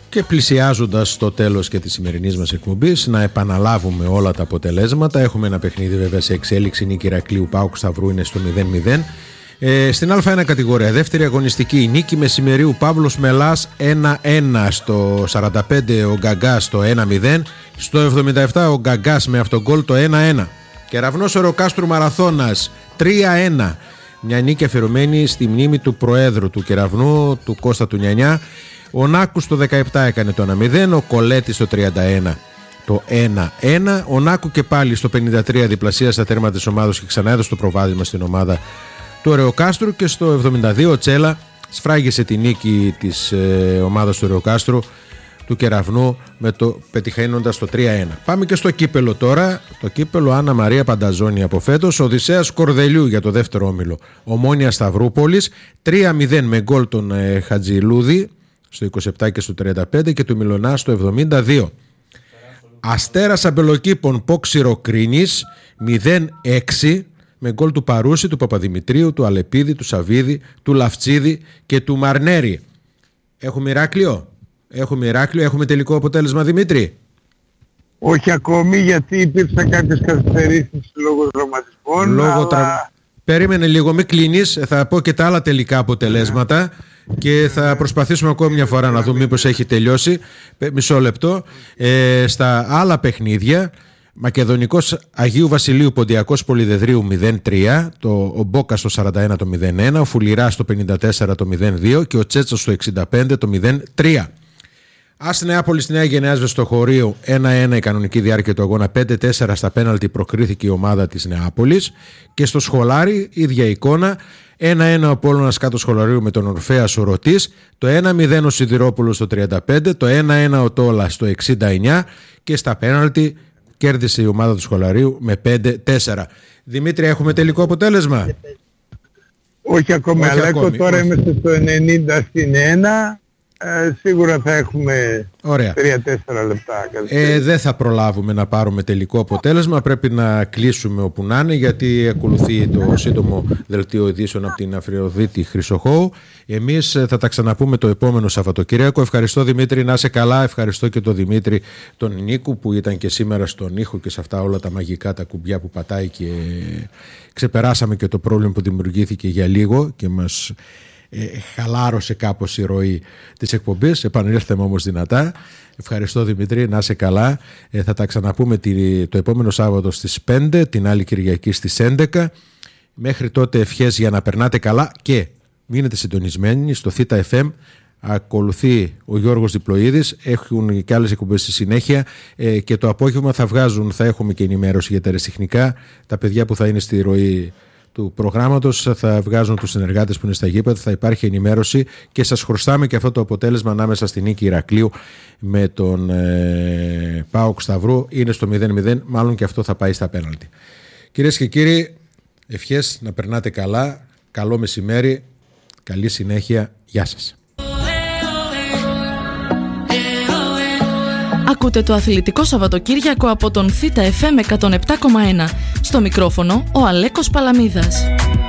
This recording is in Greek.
Και πλησιάζοντας το τέλος και της σημερινής μας εκπομπής, να επαναλάβουμε όλα τα αποτελέσματα. Έχουμε ένα παιχνίδι βέβαια σε εξέλιξη. Νίκη Ηρακλείου ΠΑΟΚ Σταυρού είναι στο 0-0. Στην Α1 κατηγορία, δεύτερη αγωνιστική, η νίκη Μεσημερίου Παύλος Μελάς 1-1. Στο 45 ο Γκαγκάς το 1-0. Στο 77 ο Γκαγκάς με αυτογκόλ το 1-1. Κεραυνός Οροκάστρου Μαραθώνας 3-1. Μια νίκη αφιερωμένη στη μνήμη του Προέδρου του Κεραυνού, του Κώστα του Νιανιά. Ο Νάκου στο 17 έκανε το 1-0, ο Κολέτης στο 31 το 1-1. Ο Νάκου και πάλι στο 53 διπλασίασε τα τέρματα της ομάδας και ξανά έδωσε το προβάδισμα στην ομάδα του Ωρεοκάστρου. Και στο 72 ο Τσέλα σφράγισε τη νίκη της ομάδας του Ωρεοκάστρου του Κεραυνού πετυχαίνοντας το 3-1. Πάμε και στο κύπελο τώρα. Το κύπελο Άννα Μαρία Πανταζόνη από φέτος. Οδυσσέας Κορδελιού για το δεύτερο όμιλο. Ομόνοια Σταυρούπολης 3-0 με γκολ τον Χατζηλούδη στο 27 και στο 35 και του Μιλωνά στο 72. Αστέρας Αμπελοκήπων Πόξιρο Κρίνης 0-6 με γκολ του Παρούση, του Παπαδημητρίου, του Αλεπίδη, του Σαβίδη, του Λαφτσίδη και του Μαρνέρη. Έχουμε Ηράκλειο. Έχουμε τελικό αποτέλεσμα, Δημήτρη? Όχι ακόμη, γιατί υπήρξαν κάποιες καθυστερήσεις λόγω δραματισμών. Περίμενε λίγο, μην κλείνεις. Θα πω και τα άλλα τελικά αποτελέσματα και θα προσπαθήσουμε ακόμη μια φορά να δούμε μήπως έχει τελειώσει. Μισό λεπτό. Στα άλλα παιχνίδια, Μακεδονικός Αγίου Βασιλείου Ποντιακός Πολυδεδρίου 0-3, ο Μπόκα στο 41 το 0-1, ο Φουλιράς στο 54 το 0-2 και ο Τσέτσος στο 65 το 0-3. Άστη Νεάπολης Νέα Γενεάς Βεστοχωρίου 1-1 η κανονική διάρκεια του αγώνα, 5-4 στα πέναλτι προκρίθηκε η ομάδα της Νεάπολης. Και στο Σχολάρι ίδια εικόνα, 1-1 ο Πόλωνας κάτω Σχολαρίου με τον Ορφέα Σουρωτής, το 1-0 ο Σιδηρόπουλος στο 35, το 1-1 ο Τόλα στο 69 και στα πέναλτι κέρδισε η ομάδα του Σχολαρίου με 5-4. Δημήτρη, έχουμε τελικό αποτέλεσμα? Όχι ακόμη, Αλέκο, τώρα είμαστε στο 90 στην 1. Σίγουρα θα έχουμε 3-4 λεπτά. Δεν θα προλάβουμε να πάρουμε τελικό αποτέλεσμα. Πρέπει να κλείσουμε όπου να είναι, γιατί ακολουθεί το σύντομο δελτίο ειδήσεων από την Αφροδίτη Χρυσοχώου. Εμείς θα τα ξαναπούμε το επόμενο Σαββατοκύριακο. Ευχαριστώ, Δημήτρη, να είσαι καλά. Ευχαριστώ και τον Δημήτρη τον Νίκου που ήταν και σήμερα στον ήχο και σε αυτά όλα τα μαγικά τα κουμπιά που πατάει, και ξεπεράσαμε και το πρόβλημα που δημιουργήθηκε για λίγο και μας χαλάρωσε κάπως η ροή της εκπομπής. Επανήλθαμε όμως δυνατά. Ευχαριστώ, Δημήτρη, να είσαι καλά. Θα τα ξαναπούμε το επόμενο Σάββατο στις 5, την άλλη Κυριακή στις 11. Μέχρι τότε ευχές για να περνάτε καλά και μείνετε συντονισμένοι στο Θήτα FM. Ακολουθεί ο Γιώργος Διπλοίδης, έχουν και άλλες εκπομπές στη συνέχεια, και το απόγευμα θα έχουμε και ενημέρωση για τα αεραστεχνικά. Τα παιδιά που θα είναι στη ροή του προγράμματος θα βγάζουν τους συνεργάτες που είναι στα γήπεδα, θα υπάρχει ενημέρωση και σας χρωστάμε και αυτό το αποτέλεσμα ανάμεσα στη νίκη Ηρακλείου με τον ΠΑΟΚ Σταυρού. Είναι στο 0-0, μάλλον και αυτό θα πάει στα πέναλτι. Κυρίες και κύριοι, ευχές να περνάτε καλά, καλό μεσημέρι, καλή συνέχεια, γεια σας. Ακούτε το Αθλητικό Σαββατοκύριακο από τον Θήτα FM 107,1. Στο μικρόφωνο ο Αλέκος Παλαμίδας.